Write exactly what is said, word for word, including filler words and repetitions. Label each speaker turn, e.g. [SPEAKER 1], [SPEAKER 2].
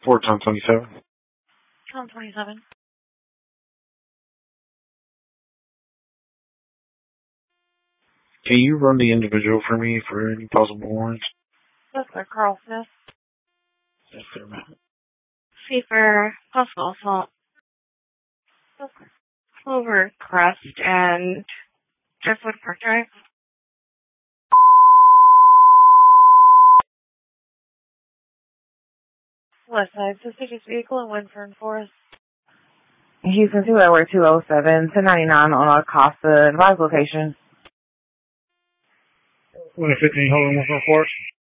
[SPEAKER 1] Four Tom twenty-seven.
[SPEAKER 2] Tom twenty-seven.
[SPEAKER 1] Can you run the individual for me for any possible warrants?
[SPEAKER 2] Yes, sir. Carl Smith.
[SPEAKER 1] Yes, sir, ma'am.
[SPEAKER 2] See for possible assault. Yes, sir. Clover Crest and Driftwood Park Drive. West side, suspicious vehicle in Winfern Forest.
[SPEAKER 3] Houston two Edward two oh seven, ten ninety-nine on Acosta. Advise location.
[SPEAKER 1] one fifteen, hold on, Winfern Forest.